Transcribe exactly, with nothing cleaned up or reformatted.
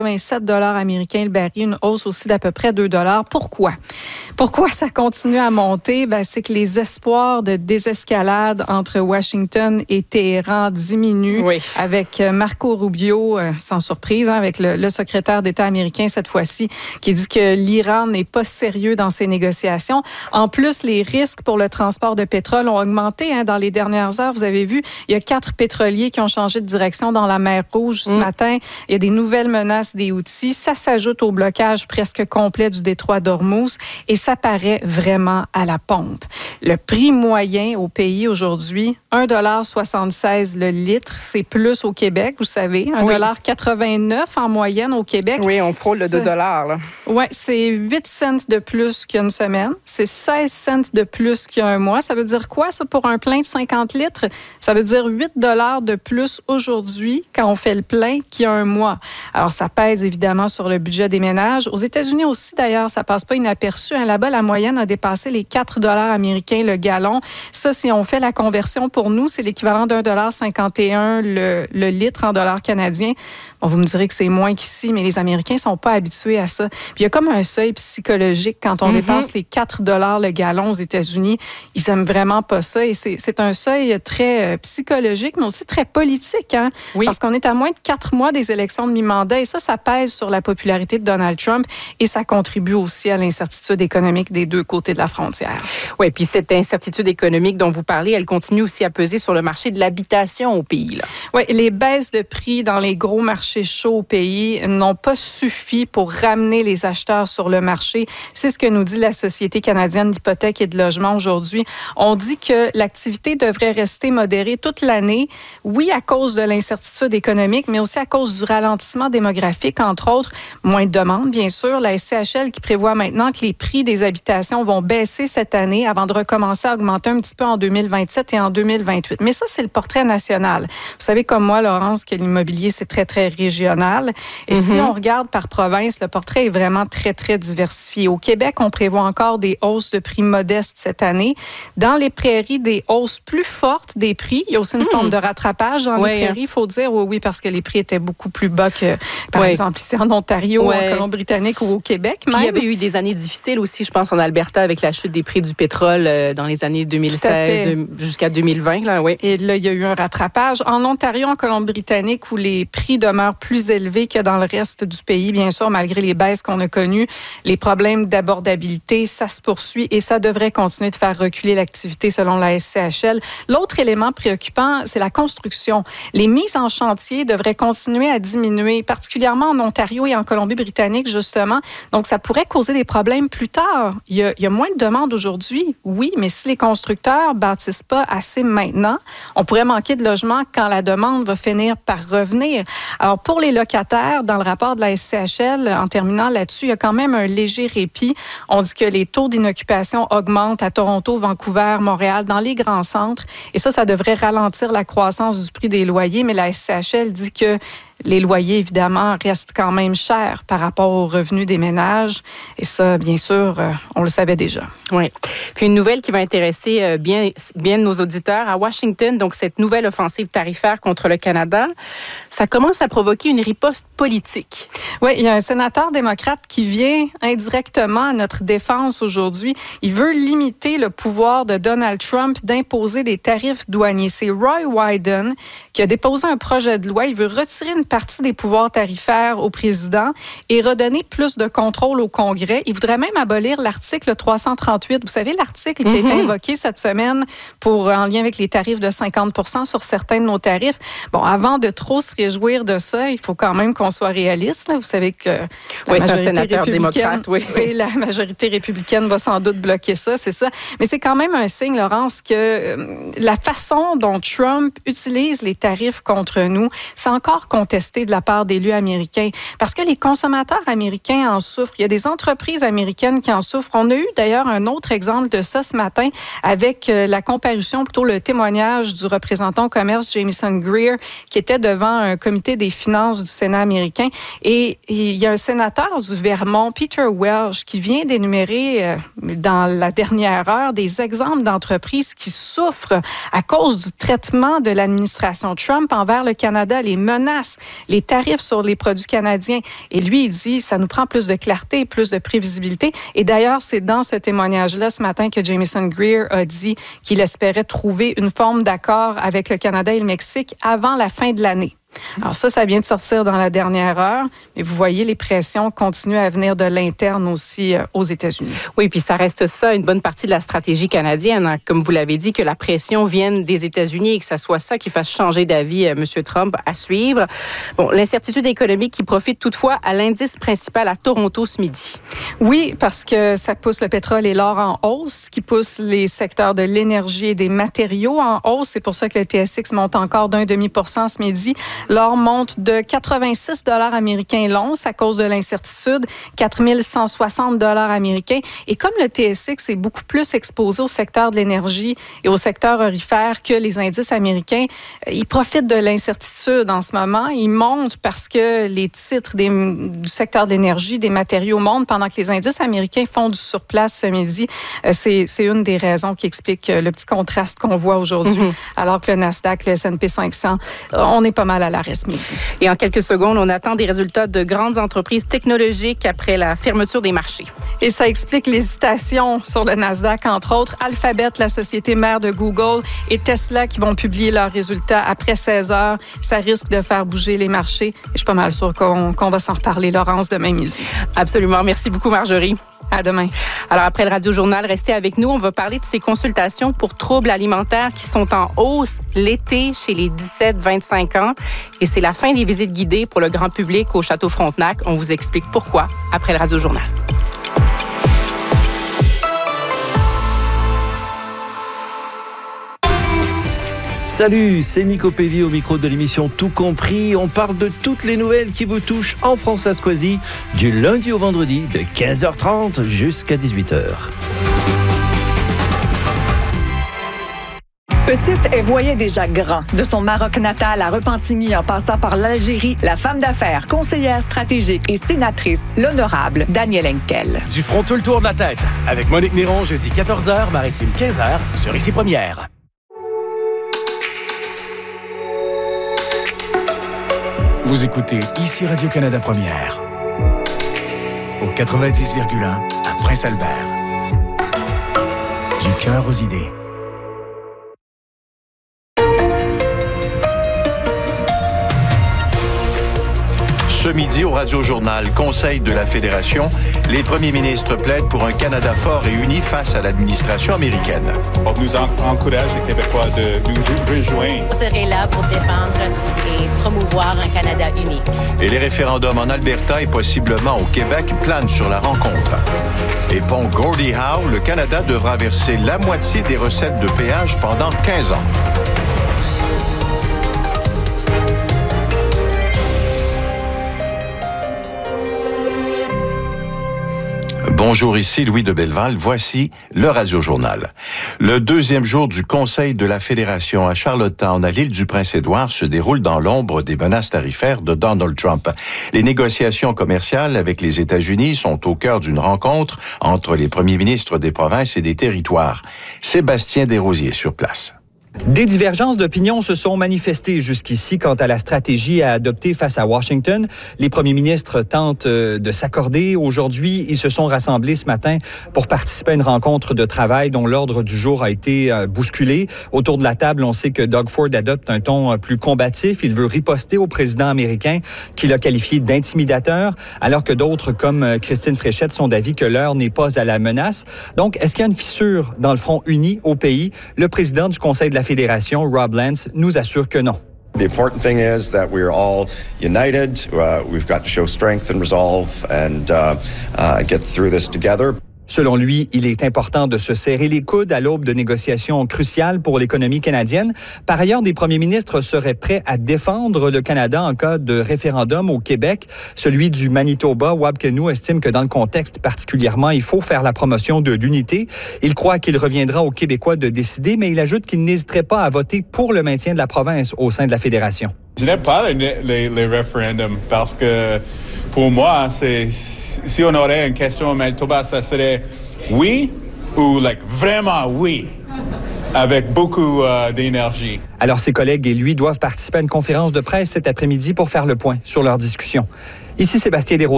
quatre-vingt-sept dollars américains le baril, une hausse aussi d'à peu près deux dollars. Pourquoi? Pourquoi ça continue à monter? Ben, c'est que les espoirs de désescalade entre Washington et Téhéran diminuent oui. avec Marco Rubio, euh, sans surprise, hein, avec le, le secrétaire d'État américain cette fois-ci, qui dit que l'Iran n'est pas sérieux dans ses négociations. En plus, les risques pour le transport de pétrole ont augmenté hein, dans les dernières heures. Vous avez vu, il y a quatre pétroliers qui ont changé de direction dans la mer Rouge ce mmh. matin. Il y a des nouvelles menaces des Houthis. Ça s'ajoute au blocage presque complet du détroit d'Ormuz et ça paraît vraiment à la pompe. Le prix moyen au pays aujourd'hui, un dollar soixante-seize le litre. C'est plus au Québec, vous savez. un dollar oui. quatre-vingt-neuf en moyenne au Québec. Oui, on frôle le deux dollars. Là. Oui, c'est huit cents de plus qu'il y a une semaine. C'est seize cents de plus qu'il y a un mois. Ça veut dire quoi, ça, pour un plein de cinquante litres? Ça veut dire huit dollars de plus aujourd'hui quand on fait le plein qu'il y a un mois. Alors, ça pèse évidemment sur le budget des ménages. Aux États-Unis aussi, d'ailleurs, ça passe pas inaperçu. Hein. Là-bas, la moyenne a dépassé les quatre dollars américains le gallon. Ça, si on fait la conversion pour nous, c'est l'équivalent d'un dollar cinquante et un le, le litre en dollars canadiens. Bon, vous me direz que c'est moins qu'ici, mais les Américains sont pas habitués à ça. Puis il y a comme un seuil psychologique quand on mm-hmm. dépasse les quatre dollars le gallon aux États-Unis. Ils aiment vraiment pas ça. Et c'est, c'est un seuil très euh, psychologique, mais aussi très politique. Hein? Oui. Parce qu'on est à moins de quatre mois des élections de mi-mandat. Et ça, ça pèse sur la popularité de Donald Trump. Et ça contribue aussi à l'incertitude économique des deux côtés de la frontière. Oui, puis cette incertitude économique dont vous parlez, elle continue aussi à peser sur le marché de l'habitation au pays. Là. Oui, les baisses de prix dans les gros marchés chauds au pays n'ont pas suffi pour ramener les acheteurs sur le marché. C'est ce que nous dit la Société canadienne d'hypothèques et de logement aujourd'hui. On dit que l'activité devrait rester modérée toute l'année, oui, à cause de l'incertitude économique, mais aussi à cause du ralentissement démographique, entre autres. Moins de demandes, bien sûr. La S C H L qui prévoit maintenant que les prix des habitations vont baisser cette année avant de recommencer à augmenter un petit peu en deux mille vingt-sept et en deux mille vingt-huit. Mais ça, c'est le portrait national. Vous savez comme moi, Laurence, que l'immobilier, c'est très, très régional. Et mm-hmm. si on regarde par province, le portrait est vraiment très, très diversifié. Au Québec, on prévoit encore des hausses de prix modestes cette année. Dans les prairies, des hausses plus fortes des prix. Il y a aussi une mm. forme de rattrapage dans ouais, les prairies, il faut dire. Oui, oui, parce que les prix étaient beaucoup plus bas que, par ouais. exemple, ici en Ontario, ouais. en Colombie-Britannique ou au Québec. Même. Puis il y avait eu des années difficiles aussi, je pense, en Alberta avec la chute des prix du pétrole euh, dans les années deux mille seize de, jusqu'à deux mille vingt. Là, oui. Et là, il y a eu un rattrapage. En Ontario, en Colombie-Britannique, où les prix demeurent plus élevés que dans le reste du pays, bien sûr, malgré les baisses qu'on a connues, les problèmes d'abordabilité, ça se poursuit et ça devrait continuer de faire reculer l'activité selon la S C H L. L'autre élément préoccupant, c'est la construction. Les mises en chantier devraient continuer à diminuer, particulièrement en Ontario et en Colombie-Britannique, justement. Donc, ça pourrait causer des problèmes plus tard. Il y a, il y a moins de demandes aujourd'hui, oui, mais si les constructeurs bâtissent pas assez maintenant, on pourrait manquer de logements quand la demande va finir par revenir. Alors, pour les locataires, dans le rapport de la S C H L, en terminant là-dessus, il y a quand même un léger répit. On dit que les taux d'inoccupation augmentent à Toronto, Vancouver, Montréal, dans les grands centres. Et ça, ça devrait ralentir la croissance du prix des loyers. Mais la S C H L dit que les loyers, évidemment, restent quand même chers par rapport aux revenus des ménages. Et ça, bien sûr, euh, on le savait déjà. Oui. Puis une nouvelle qui va intéresser euh, bien, bien nos auditeurs. À Washington, donc cette nouvelle offensive tarifaire contre le Canada, ça commence à provoquer une riposte politique. Oui, il y a un sénateur démocrate qui vient indirectement à notre défense aujourd'hui. Il veut limiter le pouvoir de Donald Trump d'imposer des tarifs douaniers. C'est Roy Wyden qui a déposé un projet de loi. Il veut retirer une partie des pouvoirs tarifaires au président et redonner plus de contrôle au Congrès. Il voudrait même abolir l'article trois cent trente-huit. Vous savez, l'article mm-hmm. qui a été invoqué cette semaine pour, en lien avec les tarifs de cinquante pour cent sur certains de nos tarifs. Bon, avant de trop se réjouir de ça, il faut quand même qu'on soit réaliste. Là. Vous savez que la oui, majorité c'est un sénateur démocrate, oui. oui, la majorité républicaine va sans doute bloquer ça, c'est ça. Mais c'est quand même un signe, Laurence, que euh, la façon dont Trump utilise les tarifs contre nous, c'est encore contesté de la part d'élus américains. Parce que les consommateurs américains en souffrent. Il y a des entreprises américaines qui en souffrent. On a eu d'ailleurs un autre exemple de ça ce matin avec euh, la comparution, plutôt le témoignage du représentant au commerce Jameson Greer qui était devant un comité des finances du Sénat américain. Et il y a un sénateur du Vermont, Peter Welch, qui vient d'énumérer euh, dans la dernière heure des exemples d'entreprises qui souffrent à cause du traitement de l'administration Trump envers le Canada, les menaces les tarifs sur les produits canadiens. Et lui, il dit, ça nous prend plus de clarté, plus de prévisibilité. Et d'ailleurs, c'est dans ce témoignage-là ce matin que Jamieson Greer a dit qu'il espérait trouver une forme d'accord avec le Canada et le Mexique avant la fin de l'année. Alors ça, ça vient de sortir dans la dernière heure, mais vous voyez, les pressions continuent à venir de l'interne aussi euh, aux États-Unis. Oui, puis ça reste ça, une bonne partie de la stratégie canadienne, hein. Comme vous l'avez dit, que la pression vienne des États-Unis et que ça soit ça qui fasse changer d'avis euh, M. Trump à suivre. Bon, l'incertitude économique qui profite toutefois à l'indice principal à Toronto ce midi. Oui, parce que ça pousse le pétrole et l'or en hausse, qui pousse les secteurs de l'énergie et des matériaux en hausse. C'est pour ça que le T S X monte encore d'un demi pour cent ce midi. L'or monte de quatre-vingt-six dollars américains l'once à cause de l'incertitude, quatre mille cent soixante dollars américains. Et comme le T S X est beaucoup plus exposé au secteur de l'énergie et au secteur aurifère que les indices américains, il profite de l'incertitude en ce moment. Il monte parce que les titres des, du secteur de l'énergie, des matériaux montent pendant que les indices américains font du surplace ce midi. C'est, c'est une des raisons qui explique le petit contraste qu'on voit aujourd'hui. Mm-hmm. Alors que le Nasdaq, le S and P cinq cents, on est pas mal à l'arrêt ce midi. Et en quelques secondes, on attend des résultats de grandes entreprises technologiques après la fermeture des marchés. Et ça explique l'hésitation sur le Nasdaq, entre autres. Alphabet, la société mère de Google, et Tesla qui vont publier leurs résultats après seize heures. Ça risque de faire bouger les marchés. Et je suis pas mal sûre qu'on, qu'on va s'en reparler, Laurence, demain midi. Absolument. Merci beaucoup, Marjorie. À demain. Alors, après le Radio-Journal, restez avec nous. On va parler de ces consultations pour troubles alimentaires qui sont en hausse l'été chez les dix-sept vingt-cinq ans. Et c'est la fin des visites guidées pour le grand public au Château Frontenac. On vous explique pourquoi après le Radio-Journal. Salut, c'est Nico Pévy au micro de l'émission Tout Compris. On parle de toutes les nouvelles qui vous touchent en Françoise-Coisie du lundi au vendredi de quinze heures trente jusqu'à dix-huit heures. Petite, elle voyait déjà grand. De son Maroc natal à Repentigny en passant par l'Algérie, la femme d'affaires, conseillère stratégique et sénatrice, l'honorable Danielle Henkel. Du front tout le tour de la tête avec Monique Néron, jeudi quatorze heures, Maritime quinze heures, sur Ici Première. Vous écoutez Ici Radio-Canada Première, au quatre-vingt-dix virgule un à Prince-Albert. Du cœur aux idées. Ce midi, au Radio-Journal, Conseil de la Fédération, les premiers ministres plaident pour un Canada fort et uni face à l'administration américaine. On nous encourage, les Québécois, de nous rejoindre. On serait là pour défendre et promouvoir un Canada uni. Et les référendums en Alberta et possiblement au Québec planent sur la rencontre. Et pont Gordie Howe, le Canada devra verser la moitié des recettes de péage pendant quinze ans. Bonjour, ici Louis de Belleval. Voici le Radio-Journal. Le deuxième jour du Conseil de la Fédération à Charlottetown, à l'île du Prince-Édouard, se déroule dans l'ombre des menaces tarifaires de Donald Trump. Les négociations commerciales avec les États-Unis sont au cœur d'une rencontre entre les premiers ministres des provinces et des territoires. Sébastien Desrosiers sur place. Des divergences d'opinion se sont manifestées jusqu'ici quant à la stratégie à adopter face à Washington. Les premiers ministres tentent de s'accorder. Aujourd'hui, ils se sont rassemblés ce matin pour participer à une rencontre de travail dont l'ordre du jour a été bousculé. Autour de la table, on sait que Doug Ford adopte un ton plus combatif. Il veut riposter au président américain qu'il a qualifié d'intimidateur, alors que d'autres, comme Christine Fréchette, sont d'avis que l'heure n'est pas à la menace. Donc, est-ce qu'il y a une fissure dans le front uni au pays? Le président du Conseil de la Fédération, Rob Lance, nous assure que non. The important thing is that we're all united. Uh, we've got to show strength and resolve and uh, uh, get through this together. Selon lui, il est important de se serrer les coudes à l'aube de négociations cruciales pour l'économie canadienne. Par ailleurs, des premiers ministres seraient prêts à défendre le Canada en cas de référendum au Québec. Celui du Manitoba, Wab Kinew, estime que dans le contexte particulièrement, il faut faire la promotion de l'unité. Il croit qu'il reviendra aux Québécois de décider, mais il ajoute qu'il n'hésiterait pas à voter pour le maintien de la province au sein de la Fédération. Je n'aime pas les, les, les référendums parce que pour moi, c'est, si on aurait une question au Manitoba, ça serait oui ou like, vraiment oui. avec beaucoup euh, d'énergie. Alors, ses collègues et lui doivent participer à une conférence de presse cet après-midi pour faire le point sur leur discussion. Ici Sébastien Desrosiers.